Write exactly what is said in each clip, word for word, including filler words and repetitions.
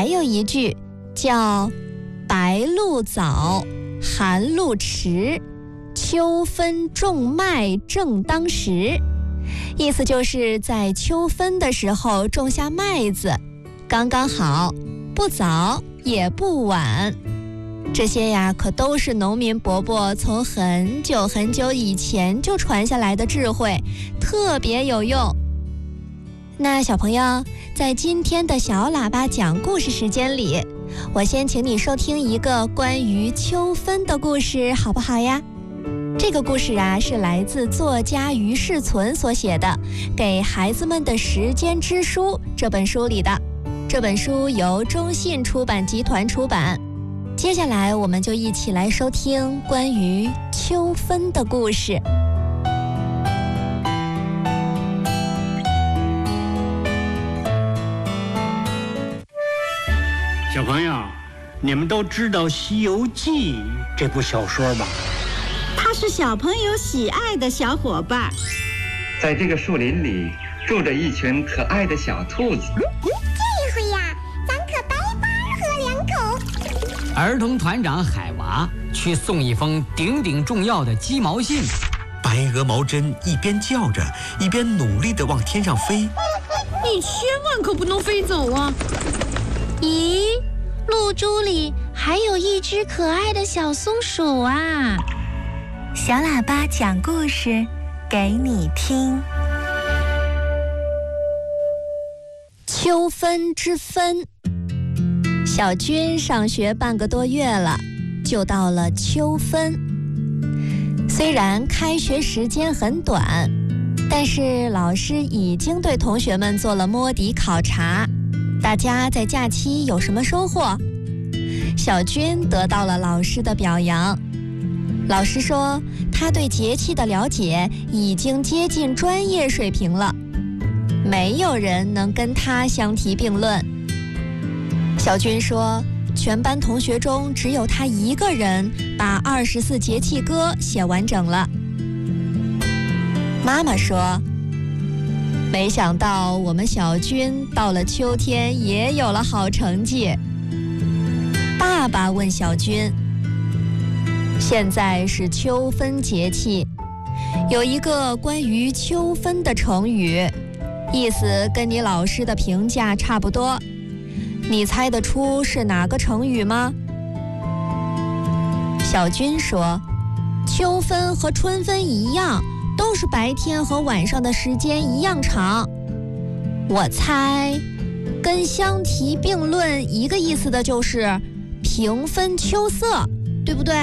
还有一句叫白露早，寒露迟，秋分种麦正当时，意思就是在秋分的时候种下麦子，刚刚好，不早也不晚。这些呀，可都是农民伯伯从很久很久以前就传下来的智慧，特别有用。那小朋友，在今天的小喇叭讲故事时间里，我先请你收听一个关于秋分的故事，好不好呀？这个故事啊，是来自作家于世存所写的《给孩子们的时间之书》这本书里的。这本书由中信出版集团出版。接下来我们就一起来收听关于秋分的故事。 小朋友，你们都知道《西游记》这部小说吧？ 它是小朋友喜爱的小伙伴。 在这个树林里住着一群可爱的小兔子。 这回呀，咱可白白喝两口。 儿童团长海娃去送一封顶顶重要的鸡毛信。 白鹅毛针一边叫着，一边努力地往天上飞。 你千万可不能飞走啊！ 咦，露珠里还有一只可爱的小松鼠啊！ 小喇叭讲故事给你听。 秋分之分。小军上学半个多月了，就到了秋分。虽然开学时间很短，但是老师已经对同学们做了摸底考察。大家在假期有什么收获？小军得到了老师的表扬。老师说，他对节气的了解已经接近专业水平了，没有人能跟他相提并论。小军说，全班同学中只有他一个人把二十四节气歌写完整了。妈妈说，没想到我们小军到了秋天也有了好成绩。爸爸问小军，现在是秋分节气，有一个关于秋分的成语，意思跟你老师的评价差不多，你猜得出是哪个成语吗？小军说，秋分和春分一样，都是白天和晚上的时间一样长。我猜跟相提并论一个意思的就是平分秋色，对不对？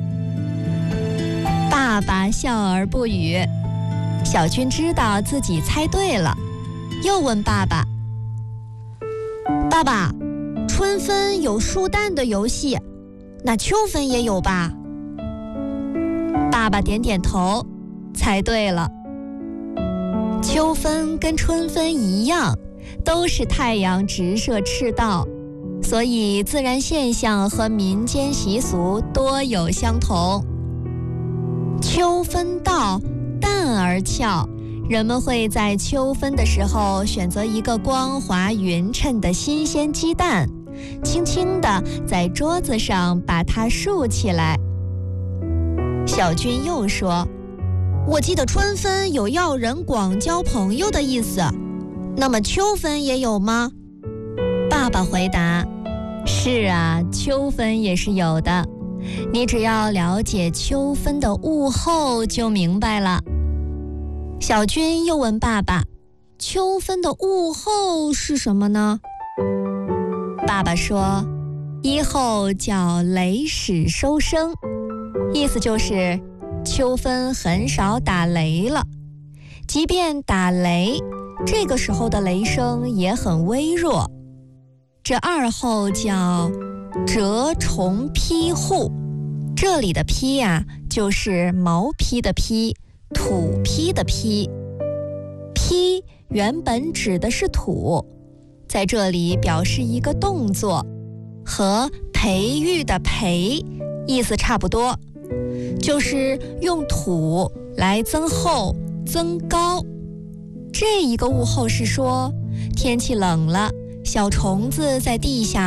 爸爸笑而不语。小军知道自己猜对了，又问爸爸，爸爸，春分有数蛋的游戏，那秋分也有吧？爸爸点点头，猜对了。秋分跟春分一样，都是太阳直射赤道，所以自然现象和民间习俗多有相同。秋分到，蛋儿俏，人们会在秋分的时候选择一个光滑匀称的新鲜鸡蛋，轻轻地在桌子上把它竖起来。小军又说，我记得春分有要人广交朋友的意思，那么秋分也有吗？爸爸回答，是啊，秋分也是有的，你只要了解秋分的物候就明白了。小军又问爸爸，秋分的物候是什么呢？爸爸说，一候叫雷始收声，意思就是秋分很少打雷了，即便打雷，这个时候的雷声也很微弱。这二候叫蛰虫披户，这里的披呀、啊，就是毛披的披，土披的披。披原本指的是土，在这里表示一个动作，和培育的培意思差不多，就是用土来增厚增高。这一个物候是说，天气冷了，小虫子在地下